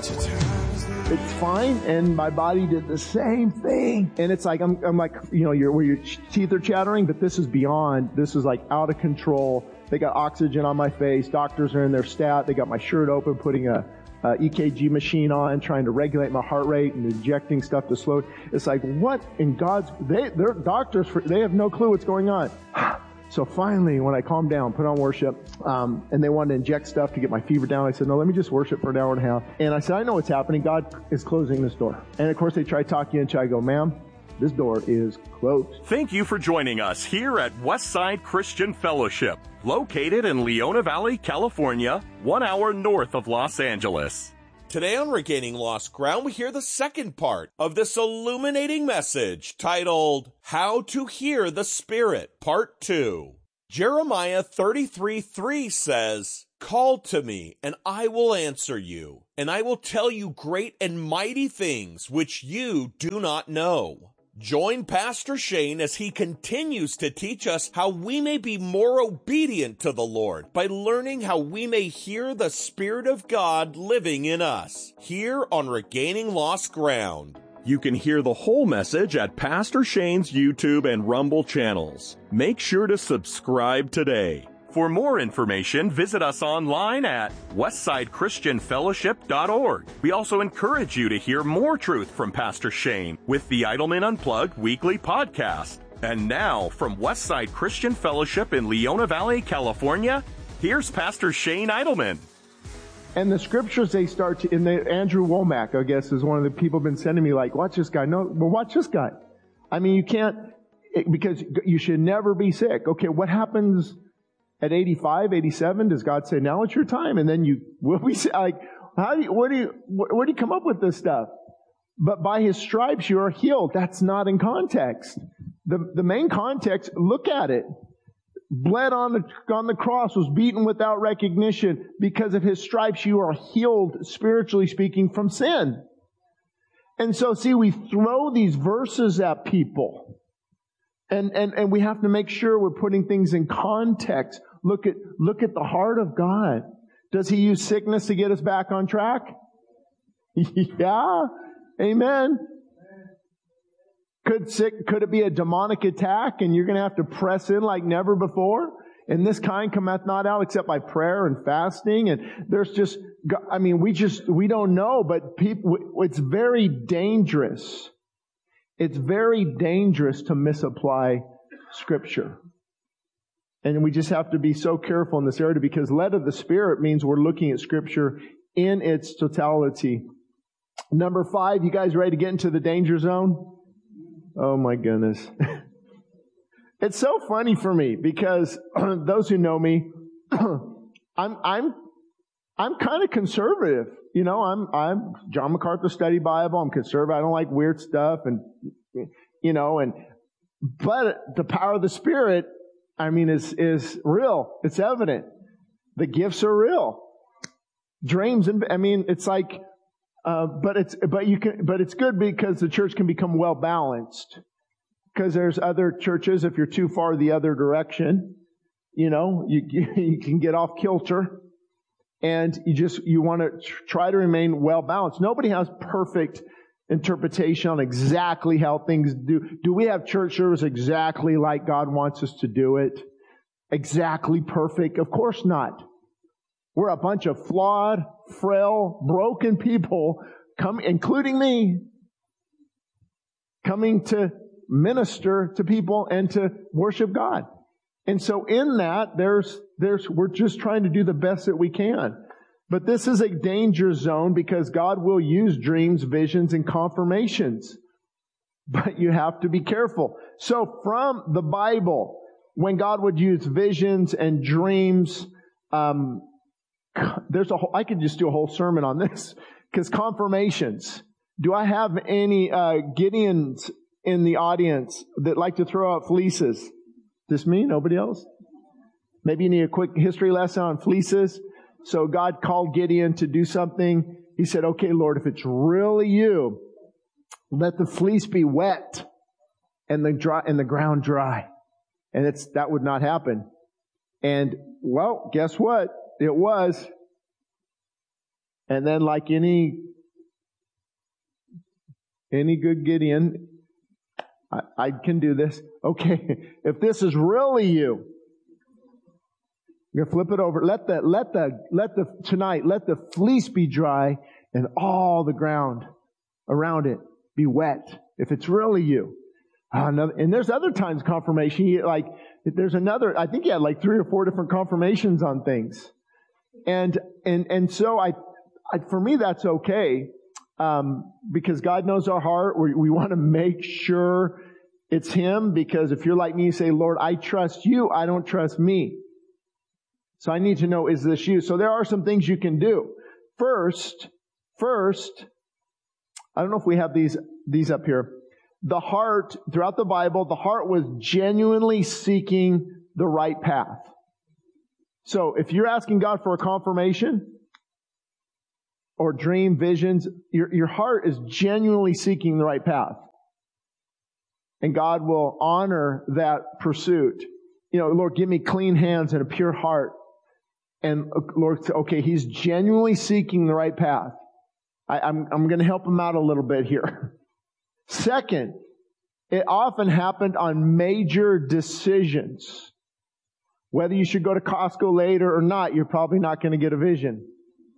It's fine, and my body did the same thing. And it's like, I'm like, where your teeth are chattering, but this is beyond. This is like out of control. They got oxygen on my face. Doctors are in their stat. They got my shirt open, putting a EKG machine on, trying to regulate my heart rate and injecting stuff to slow. It's like, what in God's, they're doctors, they have no clue what's going on. So finally, when I calmed down, put on worship, and they wanted to inject stuff to get my fever down, I said, no, let me just worship for an hour and a half. And I said, I know what's happening. God is closing this door. And of course, they try to talk you into it. I go, ma'am, this door is closed. Thank you for joining us here at Westside Christian Fellowship, located in Leona Valley, California, 1 hour north of Los Angeles. Today on Regaining Lost Ground, we hear the second part of this illuminating message titled, How to Hear the Spirit, Part 2. Jeremiah 33:3 says, Call to me, and I will answer you, and I will tell you great and mighty things which you do not know. Join Pastor Shane as he continues to teach us how we may be more obedient to the Lord by learning how we may hear the Spirit of God living in us, here on Regaining Lost Ground. You can hear the whole message at Pastor Shane's YouTube and Rumble channels. Make sure to subscribe today. For more information, visit us online at westsidechristianfellowship.org. We also encourage you to hear more truth from Pastor Shane with the Idleman Unplugged weekly podcast. And now, from Westside Christian Fellowship in Leona Valley, California, here's Pastor Shane Idleman. And the scriptures they start to, Andrew Womack, I guess, is one of the people been sending me like, watch this guy. No, well, watch this guy. I mean, you can't, because you should never be sick. Okay, what happens at 85, 87? Does God say, now it's your time? And then you will be like, where do you come up with this stuff? But by His stripes you are healed. That's not in context. The main context, look at it. Bled on the cross, was beaten without recognition. Because of His stripes you are healed, spiritually speaking, from sin. And so, see, we throw these verses at people. And we have to make sure we're putting things in context. Look at the heart of God. Does He use sickness to get us back on track? Yeah. Amen. Could it be a demonic attack and you're going to have to press in like never before? And this kind cometh not out except by prayer and fasting. And there's just, we don't know, but people, it's very dangerous. It's very dangerous to misapply Scripture. And we just have to be so careful in this area, because led of the Spirit means we're looking at Scripture in its totality. Number 5, you guys ready to get into the danger zone? Oh my goodness. It's so funny for me because those who know me, I'm kind of conservative. You know, I'm John MacArthur Study Bible. I'm conservative. I don't like weird stuff, but the power of the Spirit, is real. It's evident. The gifts are real. Dreams, it's like, but it's good because the church can become well balanced. Because there's other churches, if you're too far the other direction, you can get off kilter. And you want to try to remain well balanced. Nobody has perfect interpretation on exactly how things do. Do we have church service exactly like God wants us to do it? Exactly perfect? Of course not. We're a bunch of flawed, frail, broken people, including me, coming to minister to people and to worship God. And so in that, we're just trying to do the best that we can. But this is a danger zone because God will use dreams, visions, and confirmations. But you have to be careful. So from the Bible, when God would use visions and dreams, I could just do a whole sermon on this. Because confirmations. Do I have any Gideons in the audience that like to throw out fleeces? Just me? Nobody else? Maybe you need a quick history lesson on fleeces. So God called Gideon to do something. He said, okay, Lord, if it's really you, let the fleece be wet and the ground dry. And that would not happen. And, well, guess what? It was. And then like any Any good Gideon, I can do this. Okay, if this is really you, you're gonna flip it over. Let the fleece be dry and all the ground around it be wet. If it's really you. And there's other times confirmation, there's another, I think he had like 3 or 4 different confirmations on things. And so for me, that's okay. Because God knows our heart. We want to make sure it's Him, because if you're like me, you say, Lord, I trust you. I don't trust me. So I need to know, is this you? So there are some things you can do. First, I don't know if we have these up here. The heart, throughout the Bible, the heart was genuinely seeking the right path. So if you're asking God for a confirmation or dream, visions, your heart is genuinely seeking the right path. And God will honor that pursuit. Lord, give me clean hands and a pure heart. And Lord, okay, He's genuinely seeking the right path. I'm going to help him out a little bit here. Second, it often happened on major decisions. Whether you should go to Costco later or not, you're probably not going to get a vision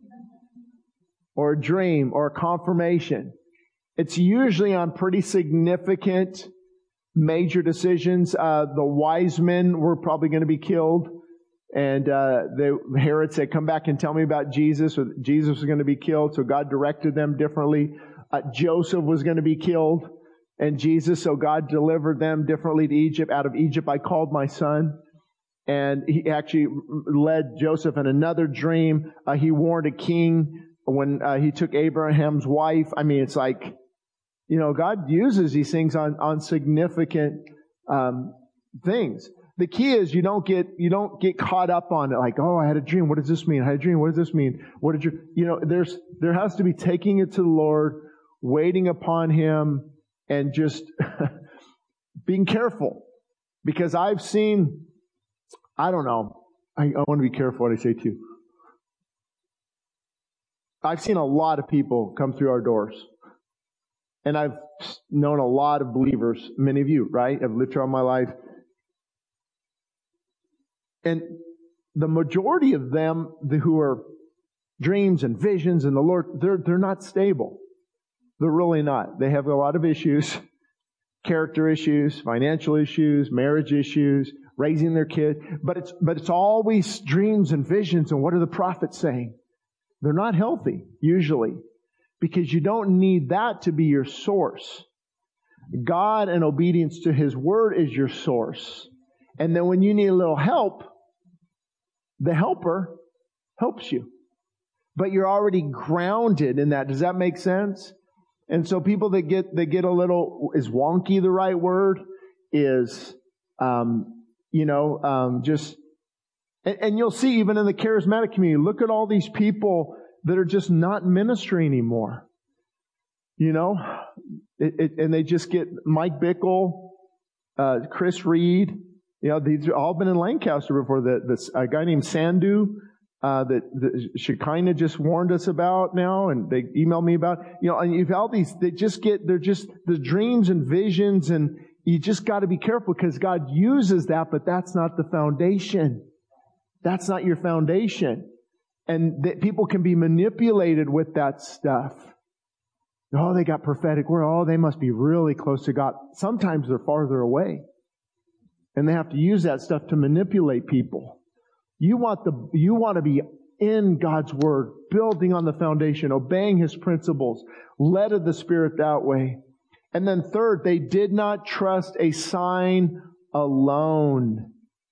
or a dream or a confirmation. It's usually on pretty significant major decisions. The wise men were probably going to be killed. And the Herod said, come back and tell me about Jesus. Or Jesus was going to be killed, so God directed them differently. Joseph was going to be killed, and Jesus, so God delivered them differently to Egypt. Out of Egypt I called my son. And He actually led Joseph in another dream. He warned a king when he took Abraham's wife. I mean, it's like, God uses these things on significant things. The key is you don't get caught up on it, like, oh, I had a dream. What does this mean? I had a dream. What does this mean? What did there has to be taking it to the Lord, waiting upon Him, and just being careful. Because I've seen, I don't know, I want to be careful what I say too. I've seen a lot of people come through our doors. And I've known a lot of believers, many of you, right? I've lived throughout my life. And the majority of them who are dreams and visions and the Lord, they're not stable. They're really not. They have a lot of issues, character issues, financial issues, marriage issues, raising their kid. But it's always dreams and visions. And what are the prophets saying? They're not healthy, usually, because you don't need that to be your source. God and obedience to His Word is your source. And then when you need a little help, the helper helps you. But you're already grounded in that. Does that make sense? And so people that get a little, is wonky the right word? Is, just, and you'll see even in the charismatic community, look at all these people that are just not ministry anymore. And they just get Mike Bickle, Chris Reed. These have all been in Lancaster before. A guy named Sandhu, that Shekinah just warned us about now, and they emailed me about. And you've all these, they're just the dreams and visions, and you just got to be careful because God uses that, but that's not the foundation. That's not your foundation. And that people can be manipulated with that stuff. Oh, they got prophetic word. Oh, they must be really close to God. Sometimes they're farther away. And they have to use that stuff to manipulate people. You want to be in God's Word, building on the foundation, obeying His principles, led of the Spirit that way. And then third, they did not trust a sign alone.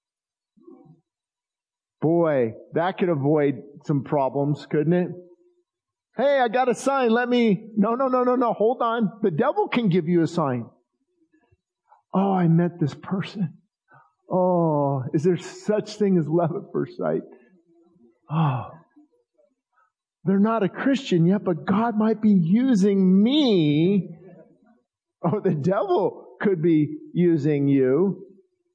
Boy, that could avoid some problems, couldn't it? Hey, I got a sign. No. Hold on. The devil can give you a sign. Oh, I met this person. Oh, is there such thing as love at first sight? Oh, they're not a Christian yet, but God might be using me. Oh, the devil could be using you.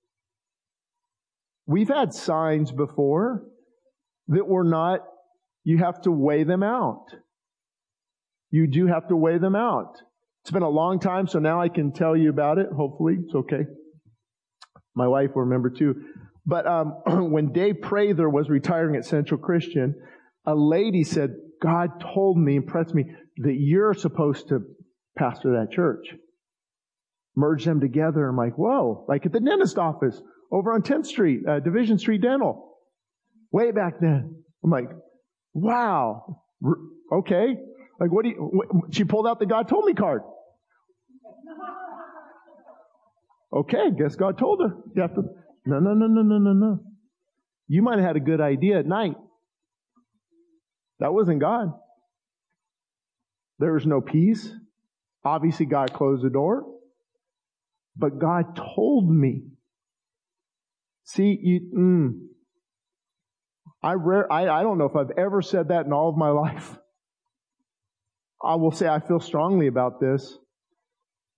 We've had signs before that were not, you have to weigh them out. You do have to weigh them out. It's been a long time, so now I can tell you about it. Hopefully, it's okay. My wife will remember too. But when Dave Prather was retiring at Central Christian, a lady said, God told me, impressed me, that you're supposed to pastor that church. Merge them together. I'm like, whoa, like at the dentist office over on 10th Street, Division Street Dental. Way back then. I'm like, wow, okay. Like, she pulled out the God told me card. Okay, guess God told her. You have to, no. You might have had a good idea at night. That wasn't God. There was no peace. Obviously, God closed the door. But God told me. See, I don't know if I've ever said that in all of my life. I will say I feel strongly about this.